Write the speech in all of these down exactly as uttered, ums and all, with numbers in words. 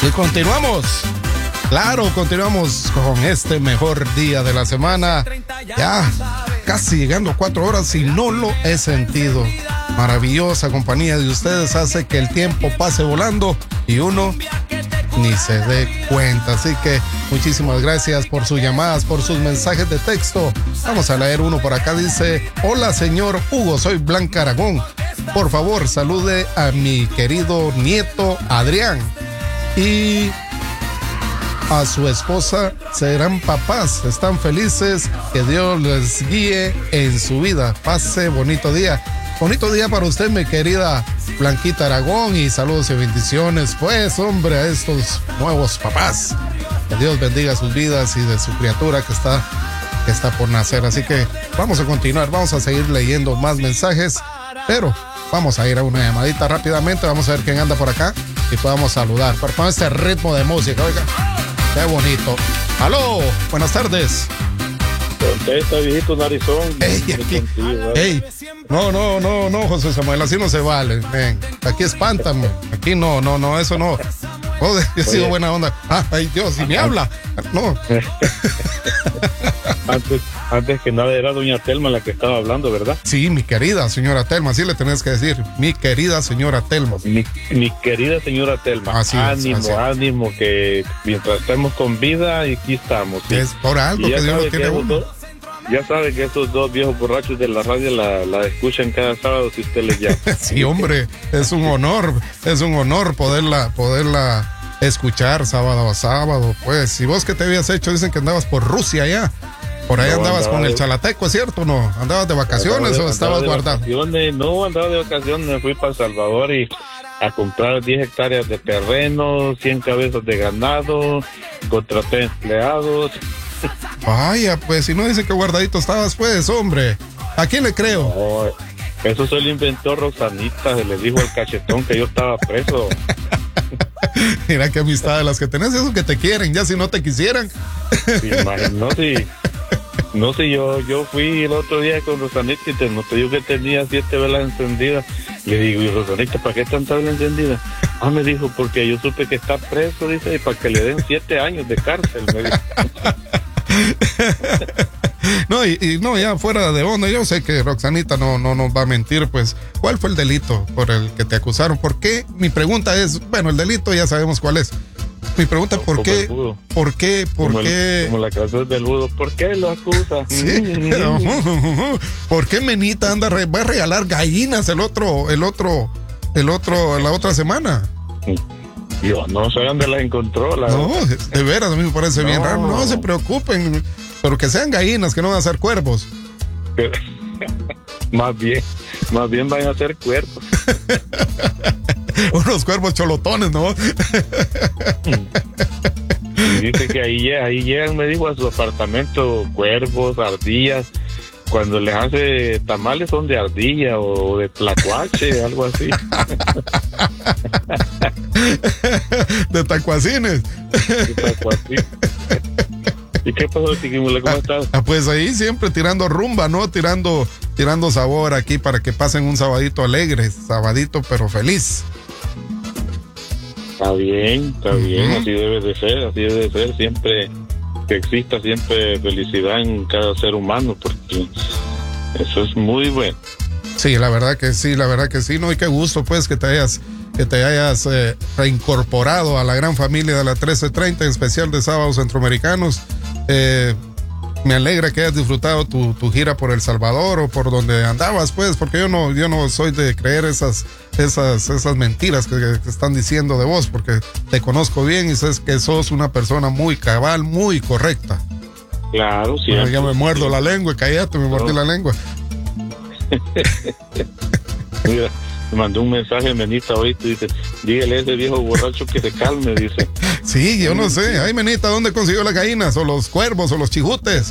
Y continuamos. Claro, continuamos con este mejor día de la semana. Ya casi llegando a cuatro horas y no lo he sentido. Maravillosa compañía de ustedes hace que el tiempo pase volando y uno ni se dé cuenta. Así que muchísimas gracias por sus llamadas, por sus mensajes de texto. Vamos a leer uno por acá. Dice: hola señor Hugo, soy Blanca Aragón. Por favor, salude a mi querido nieto Adrián y a su esposa. Serán papás, están felices, que Dios les guíe en su vida. Pase bonito día. Bonito día para usted, mi querida Blanquita Aragón, y saludos y bendiciones, pues, hombre, a estos nuevos papás. Que Dios bendiga sus vidas y de su criatura que está, que está por nacer. Así que vamos a continuar, vamos a seguir leyendo más mensajes, pero vamos a ir a una llamadita rápidamente. Vamos a ver quién anda por acá y podamos saludar. Por favor, este ritmo de música, oiga, qué bonito. Aló, buenas tardes. Contesta, viejito narizón. Ey, aquí, ey, no, no, no, no, José Samuel, así no se vale. Ven, aquí espántame. Aquí no, no, no, eso no. Joder, yo he sido buena onda. Ah, ay Dios, y me habla. No. antes, antes que nada era doña Telma la que estaba hablando, ¿verdad? Sí, mi querida señora Telma, así le tenés que decir. Mi querida señora Telma. Mi, mi querida señora Telma. Así ánimo, es, así. ánimo, que mientras estemos con vida, aquí estamos. ¿Sí? Es por algo que Dios lo tiene uno. Dos, ya sabe que esos dos viejos borrachos de la radio la, la escuchan cada sábado si usted les llama. Sí, hombre, es un honor, es un honor poderla, poderla escuchar sábado a sábado. Pues, ¿y vos qué te habías hecho? Dicen que andabas por Rusia ya. Por ahí no, andabas con de... el chalateco, ¿es cierto o no? ¿Andabas de vacaciones de, o estabas guardado? No, andaba de vacaciones, me fui para El Salvador y a comprar diez hectáreas de terreno, cien cabezas de ganado, contraté empleados. Vaya, pues si no dice que guardadito estabas, pues, hombre, ¿a quién le creo? No, eso se lo inventó Rosanita, se le dijo al cachetón que yo estaba preso. Mira qué amistad de las que tenés, eso que te quieren, ya si no te quisieran. Sí, no, si, no sé, yo, yo fui el otro día con Rosanita y te noté yo que tenía siete velas encendidas. Le digo, y Rosanita, ¿para qué tantas velas encendidas? Ah, me dijo, porque yo supe que está preso, dice, y para que le den siete años de cárcel, me dijo. No, y, y no, ya fuera de onda, yo sé que Roxanita no, no nos va a mentir, pues, ¿cuál fue el delito por el que te acusaron? ¿Por qué? Mi pregunta es, bueno, el delito ya sabemos cuál es. Mi pregunta, ¿por qué? ¿Por qué? ¿Por como qué? El, como la canción del Budo, ¿por qué lo acusa? Sí. ¿Por qué Menita anda, re, va a regalar gallinas el otro, el otro, el otro, la otra semana? Yo no sé dónde las encontró. La no, de veras, a mí me parece no. bien raro. No se preocupen, pero que sean gallinas, que no van a ser cuervos. Más bien, más bien van a ser cuervos. Unos cuervos cholotones, ¿no? Y dice que ahí, ahí llegan, me dijo, a su apartamento cuervos, ardillas. Cuando les hace tamales son de ardilla o de tlacuache, algo así. De tacuacines. De tacuacines. ¿Y qué pasó, Chiquimula? ¿Cómo estás? Ah, pues ahí siempre tirando rumba, ¿no? Tirando, tirando sabor aquí para que pasen un sabadito alegre, sabadito pero feliz. Está bien, está uh-huh. bien, así debe de ser, así debe de ser, siempre que exista siempre felicidad en cada ser humano, porque eso es muy bueno. Sí, la verdad que sí, la verdad que sí, no, y qué gusto pues que te hayas, que te hayas eh, reincorporado a la gran familia de la trece treinta, en especial de Sábados Centroamericanos. Eh, me alegra que hayas disfrutado tu, tu gira por El Salvador o por donde andabas, pues, porque yo no, yo no soy de creer esas, esas, esas mentiras que, que están diciendo de vos, porque te conozco bien y sabes que sos una persona muy cabal, muy correcta. Claro, sí. Bueno, ya me muerdo la lengua, cállate, me mordí no. la lengua. Mira, me mandó un mensaje Menita ahorita, dice, dígale a ese viejo borracho que se calme, dice. Sí, yo no sé, ay Menita, ¿dónde consiguió las gallinas? O los cuervos, o los chijutes.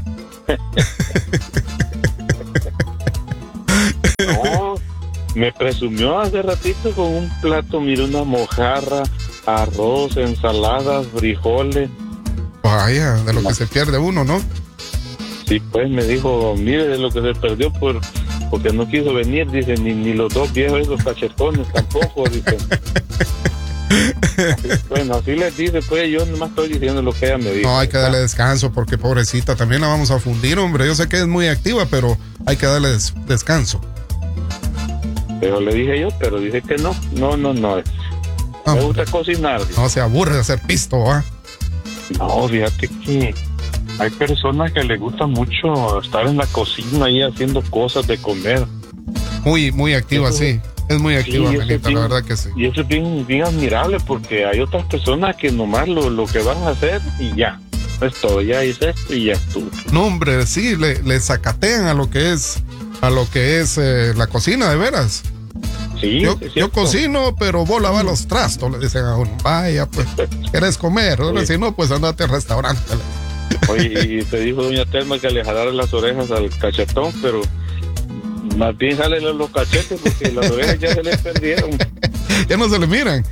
No, me presumió hace ratito con un plato, mira, una mojarra, arroz, ensaladas, frijoles. Vaya, de lo que se pierde uno, ¿no? Sí, pues me dijo, mire de lo que se perdió por porque no quiso venir, dice, ni, ni los dos viejos esos cachetones tampoco, dice. Pues Bueno, así les dice, pues yo nomás estoy diciendo lo que ella me dijo. No, hay que darle descanso porque pobrecita, también la vamos a fundir, hombre. Yo sé que es muy activa, pero hay que darle des- descanso. Pero le dije yo, pero dice que no, no, no, no. Me No, gusta cocinar. no se aburre de hacer pisto, ¿ah? No, fíjate que hay personas que les gusta mucho estar en la cocina ahí haciendo cosas de comer. Muy, muy activa, Eso- sí. Es muy activa, Sí, eso Melita, sí. la verdad que sí. Y eso es bien, bien admirable porque hay otras personas que nomás lo, lo que van a hacer y ya. Es todo, ya hice esto y ya estuvo. No, hombre, sí, le, le sacatean a lo que es, a lo que es eh, la cocina, de veras. Sí, Yo, es yo cierto. cocino, pero vos lavas los trastos, le dicen a uno. Vaya, pues, ¿quieres comer? Ahora, Sí. si no, pues andate al restaurante. Oye, y te dijo doña Telma que le jalara las orejas al cachetón, pero más bien jale los cachetes porque las orejas ya se le perdieron. Ya no se le miran.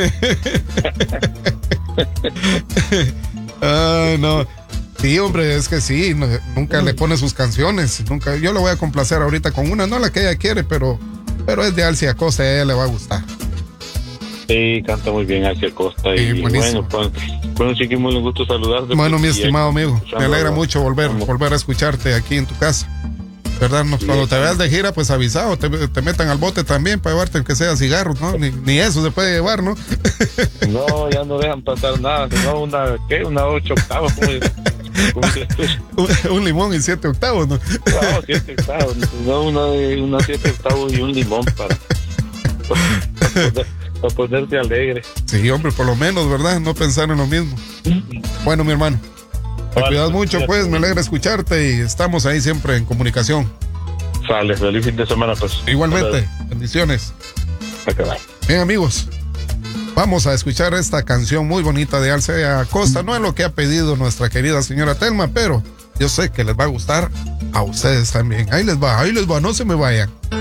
Ay, no. Sí, hombre, es que sí, no, nunca le pone sus canciones. Nunca, yo le voy a complacer ahorita con una, no la que ella quiere, pero, pero es de Alcia Acosta, a ella le va a gustar. Sí, canta muy bien Alcia Acosta. Sí, Y buenísimo. bueno, pues, bueno, sí que muy un gusto saludarte. Bueno, mi pues, y estimado amigo, me escuchando alegra la- mucho volver, vamos. volver a escucharte aquí en tu casa. ¿Verdad? No, cuando te veas de gira, pues avisado, te, te metan al bote también para llevarte el que sea cigarros, ¿no? Ni, ni eso se puede llevar, ¿no? No, ya no dejan pasar nada, sino una, ¿qué? Una ocho octavos. Como, como dices tú. un, un limón y siete octavos, ¿no? No, siete octavos, no, una, una siete octavos y un limón para, para, poner, para ponerte alegre. Sí, hombre, por lo menos, ¿verdad? No pensar en lo mismo. Bueno, mi hermano, te Vale, cuidas mucho, cuídate. pues, me alegra escucharte y estamos ahí siempre en comunicación. Sale, feliz fin de semana, pues. Igualmente, bendiciones. Acá va. Bien, amigos, vamos a escuchar esta canción muy bonita de Alcia Acosta. No es lo que ha pedido nuestra querida señora Telma, pero yo sé que les va a gustar a ustedes también. Ahí les va, ahí les va, no se me vayan.